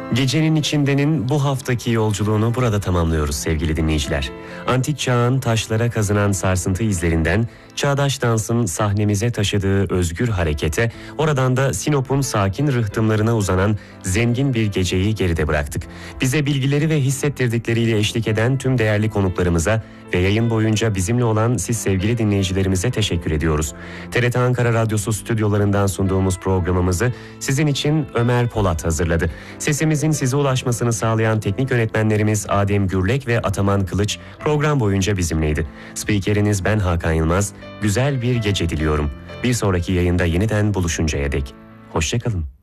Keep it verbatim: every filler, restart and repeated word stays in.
Gecenin içindenin bu haftaki yolculuğunu burada tamamlıyoruz sevgili dinleyiciler. Antik çağın taşlara kazınan sarsıntı izlerinden çağdaş dansın sahnemize taşıdığı özgür harekete, oradan da Sinop'un sakin rıhtımlarına uzanan zengin bir geceyi geride bıraktık. Bize bilgileri ve hissettirdikleriyle eşlik eden tüm değerli konuklarımıza ve yayın boyunca bizimle olan siz sevgili dinleyicilerimize teşekkür ediyoruz. T R T Ankara Radyosu stüdyolarından sunduğumuz programımızı sizin için Ömer Polat hazırladı. Sesimizin size ulaşmasını sağlayan teknik yönetmenlerimiz Adem Gürlek ve Ataman Kılıç program boyunca bizimleydi. Spikeriniz ben Hakan Yılmaz. Güzel bir gece diliyorum. Bir sonraki yayında yeniden buluşuncaya dek. Hoşça kalın.